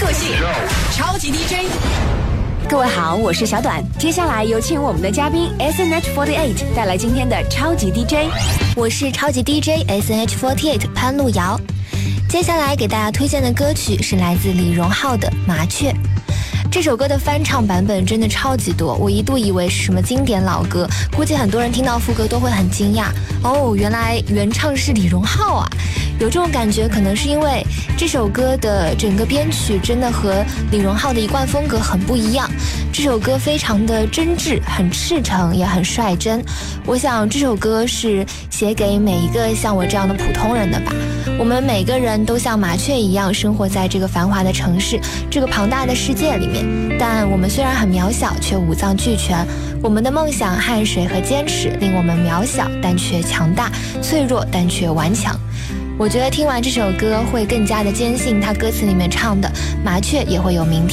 个性，超级 DJ。 各位好，我是小短，接下来有请我们的嘉宾 SNH48 带来今天的超级 DJ。 我是超级 DJ SNH48 潘路遥。接下来给大家推荐的歌曲是来自李荣浩的《麻雀》。这首歌的翻唱版本真的超级多，我一度以为是什么经典老歌，估计很多人听到副歌都会很惊讶哦，原来原唱是李荣浩啊！有这种感觉，可能是因为这首歌的整个编曲真的和李荣浩的一贯风格很不一样。这首歌非常的真挚，很赤诚，也很率真。我想这首歌是写给每一个像我这样的普通人的吧。我们每个人都像麻雀一样生活在这个繁华的城市，这个庞大的世界里面，但我们虽然很渺小，却五脏俱全。我们的梦想、汗水和坚持令我们渺小但却强大，脆弱但却顽强。我觉得听完这首歌会更加的坚信他歌词里面唱的麻雀也会有明天。